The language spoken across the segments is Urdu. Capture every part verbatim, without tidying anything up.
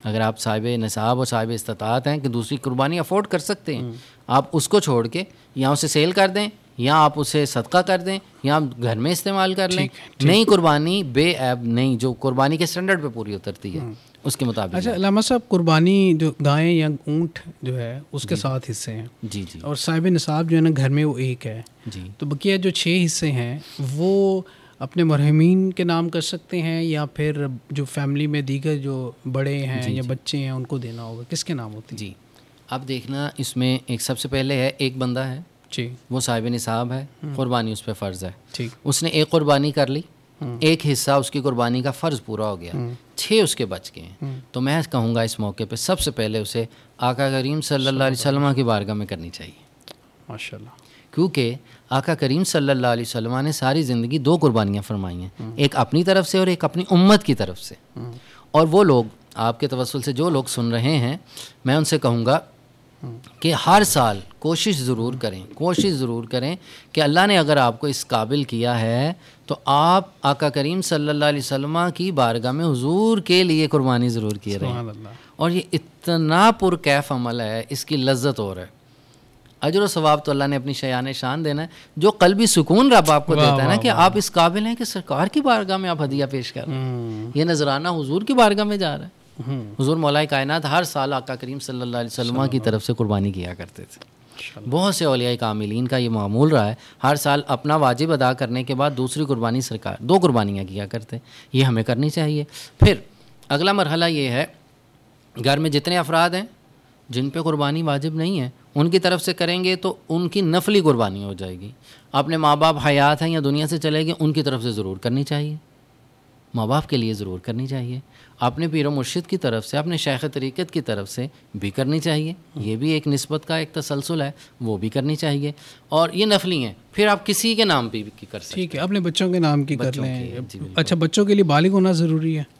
اگر آپ صاحب نصاب اور صاحب استطاعت ہیں کہ دوسری قربانی افورڈ کر سکتے ہیں, آپ اس کو چھوڑ کے یا اسے سیل کر دیں یا آپ اسے صدقہ کر دیں یا آپ گھر میں استعمال کر لیں. نئی قربانی بے عیب نہیں, جو قربانی کے اسٹینڈرڈ پہ پوری اترتی ہے اس کے مطابق. اچھا علامہ صاحب, قربانی جو گائیں یا اونٹ جو ہے اس کے سات حصے ہیں, جی جی, اور صاحب نصاب جو ہے نا گھر میں وہ ایک ہے, جی, تو بقیہ جو چھ حصے ہیں وہ اپنے مرحومین کے نام کر سکتے ہیں یا پھر جو فیملی میں دیگر جو بڑے ہیں جی, یا جی, بچے ہیں ان کو دینا ہوگا, کس کے نام ہوتی ہے؟ جی, اب دیکھنا اس میں ایک سب سے پہلے ہے ایک بندہ ہے, جی, وہ صاحب نصاب ہے, قربانی اس پہ فرض ہے, ٹھیک, اس نے ایک قربانی کر لی, ایک حصہ اس کی قربانی کا فرض پورا ہو گیا, چھ اس کے بچ گئے ہیں, تو میں کہوں گا اس موقع پہ سب سے پہلے اسے آقا کریم صلی اللہ علیہ وسلم کی بارگاہ میں کرنی چاہیے. ماشاء اللہ, کیونکہ آقا کریم صلی اللہ علیہ وسلم نے ساری زندگی دو قربانیاں فرمائی ہیں, ایک اپنی طرف سے اور ایک اپنی امت کی طرف سے. اور وہ لوگ آپ کے توسل سے جو لوگ سن رہے ہیں, میں ان سے کہوں گا کہ ہر سال کوشش ضرور کریں, کوشش ضرور کریں کہ اللہ نے اگر آپ کو اس قابل کیا ہے تو آپ آقا کریم صلی اللہ علیہ وسلم کی بارگاہ میں حضور کے لیے قربانی ضرور کیے رہیں. اور یہ اتنا پرکیف عمل ہے, اس کی لذت اور ہے, اجر و ثواب تو اللہ نے اپنی شیان شان دینا ہے. جو قلبی سکون رب آپ کو دیتا ہے نا کہ آپ اس قابل ہیں کہ سرکار کی بارگاہ میں آپ ہدیہ پیش کر رہے ہیں, یہ نذرانہ حضور کی بارگاہ میں جا رہا ہے. حضور مولا کائنات ہر سال آقا کریم صلی اللہ علیہ وسلم کی طرف سے قربانی کیا کرتے تھے. بہت سے اولیاء کاملین کا یہ معمول رہا ہے, ہر سال اپنا واجب ادا کرنے کے بعد دوسری قربانی سرکار دو قربانیاں کیا کرتے, یہ ہمیں کرنی چاہیے. پھر اگلا مرحلہ یہ ہے, گھر میں جتنے افراد ہیں جن پہ قربانی واجب نہیں ہے ان کی طرف سے کریں گے تو ان کی نفلی قربانی ہو جائے گی. اپنے ماں باپ حیات ہیں یا دنیا سے چلے گئے, ان کی طرف سے ضرور کرنی چاہیے, ماں باپ کے لیے ضرور کرنی چاہیے. اپنے پیر و مرشد کی طرف سے, اپنے شیخ طریقت کی طرف سے بھی کرنی چاہیے, یہ بھی ایک نسبت کا ایک تسلسل ہے, وہ بھی کرنی چاہیے. اور یہ نفلی ہیں, پھر آپ کسی کے نام پہ بھی کر سکتے ہیں. ٹھیک ہے, اپنے بچوں کے نام کی کر لیں. اچھا, بچوں کے لیے بالغ ہونا ضروری ہے؟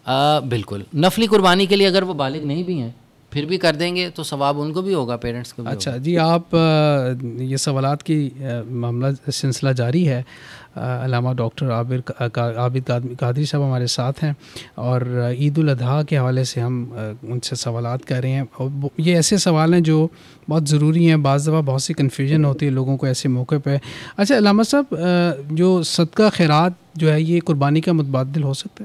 بالکل, نفلی قربانی کے لیے اگر وہ بالغ نہیں بھی ہیں پھر بھی کر دیں گے تو ثواب ان کو بھی ہوگا, پیرنٹس کو بھی. اچھا جی, آپ یہ سوالات کی معاملہ سلسلہ جاری ہے. علامہ ڈاکٹر عابد عابد قادری صاحب ہمارے ساتھ ہیں اور عید الاضحیٰ کے حوالے سے ہم ان سے سوالات کر رہے ہیں. اور یہ ایسے سوال ہیں جو بہت ضروری ہیں, بعض دفعہ بہت سی کنفیوژن ہوتی ہے لوگوں کو ایسے موقع پہ. اچھا علامہ صاحب, جو صدقہ خیرات جو ہے یہ قربانی کا متبادل ہو سکتا ہے؟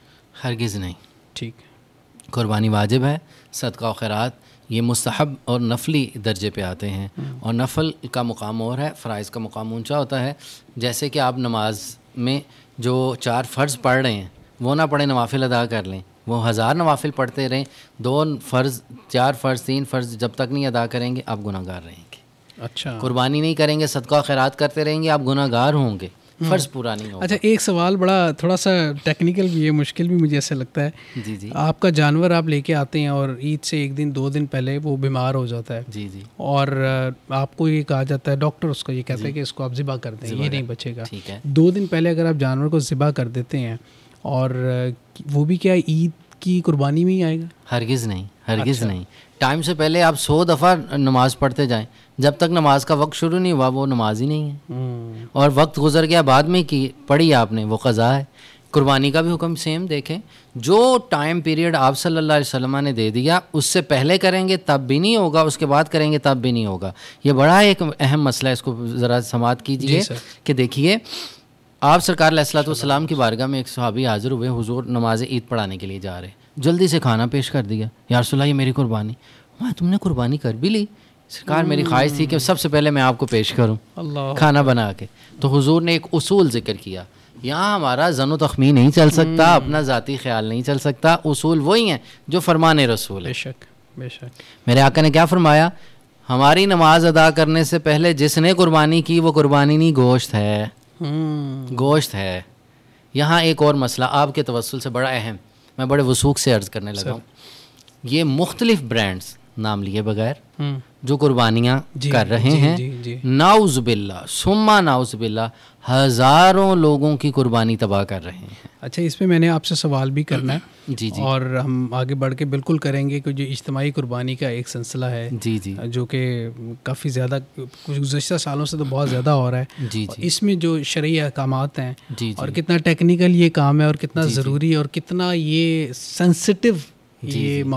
ہرگز نہیں. ٹھیک, قربانی واجب ہے, صدقہ و خیرات یہ مستحب اور نفلی درجے پہ آتے ہیں, اور نفل کا مقام اور ہے, فرائض کا مقام اونچا ہوتا ہے. جیسے کہ آپ نماز میں جو چار فرض پڑھ رہے ہیں وہ نہ پڑھیں, نوافل ادا کر لیں, وہ ہزار نوافل پڑھتے رہیں, دو فرض چار فرض تین فرض جب تک نہیں ادا کریں گے آپ گناہ گار رہیں گے. اچھا, قربانی نہیں کریں گے, صدقہ و خیرات کرتے رہیں گے, آپ گناہ گار ہوں گے, فرض پورا نہیں ہوگا. اچھا, ایک سوال بڑا تھوڑا سا ٹیکنیکل بھی ہے, مشکل بھی مجھے ایسا لگتا ہے. جی جی, آپ کا جانور آپ لے کے آتے ہیں اور عید سے ایک دن دو دن پہلے وہ بیمار ہو جاتا ہے. جی جی, اور آپ کو یہ کہا جاتا ہے, ڈاکٹر اس کو یہ کہتا ہے کہ اس کو آپ ذبح کر دیں, یہ نہیں بچے گا. ٹھیک ہے, دو دن پہلے اگر آپ جانور کو ذبح کر دیتے ہیں اور وہ بھی کیا عید کی قربانی میں ہی آئے گا؟ ہرگز نہیں, ہرگز نہیں. ٹائم سے پہلے آپ سو دفعہ نماز پڑھتے جائیں, جب تک نماز کا وقت شروع نہیں ہوا وہ نماز ہی نہیں ہے. اور وقت گزر گیا بعد میں کی پڑھی آپ نے, وہ قضا ہے. قربانی کا بھی حکم سیم دیکھیں, جو ٹائم پیریڈ آپ صلی اللہ علیہ وسلم نے دے دیا اس سے پہلے کریں گے تب بھی نہیں ہوگا, اس کے بعد کریں گے تب بھی نہیں ہوگا. یہ بڑا ایک اہم مسئلہ ہے, اس کو ذرا سماعت کیجیے کہ دیکھیے آپ سرکار علیہ الصلوۃ والسلام کی بارگاہ میں ایک صحابی حاضر ہوئے, حضور نماز عید پڑھانے کے لیے جا رہے, جلدی سے کھانا پیش کر دیا, یا رسول اللہ یہ میری قربانی. وہاں تم نے قربانی کر بھی لی؟ سرکار میری خواہش تھی کہ سب سے پہلے میں آپ کو پیش کروں کھانا بنا کے. تو حضور نے ایک اصول ذکر کیا, یہاں ہمارا ظن و تخمین نہیں چل سکتا, اپنا ذاتی خیال نہیں چل سکتا, اصول وہی ہیں جو فرمان رسول ہے. بے شک بے شک. میرے آقا نے کیا فرمایا, ہماری نماز ادا کرنے سے پہلے جس نے قربانی کی وہ قربانی نہیں, گوشت ہے, گوشت ہے. یہاں ایک اور مسئلہ آپ کے توسل سے بڑا اہم, میں بڑے وثوق سے عرض کرنے لگا ہوں. یہ مختلف برانڈز نام لیے بغیر جو قربانیاں کر رہے ہیں, ناؤز باللہ ثم ناؤز باللہ, ہزاروں لوگوں کی قربانی تباہ کر رہے ہیں. اچھا, اس پہ میں نے آپ سے سوال بھی کرنا ہے. جی جی, اور ہم آگے بڑھ کے بالکل کریں گے کہ جو اجتماعی قربانی کا ایک سلسلہ ہے, جی جی, جو کہ کافی زیادہ کچھ گزشتہ سالوں سے تو بہت زیادہ ہو رہا ہے. جی جی, اس میں جو شرعی احکامات ہیں جی اور کتنا ٹیکنیکل یہ کام ہے اور کتنا ضروری اور کتنا یہ سینسٹیو یہ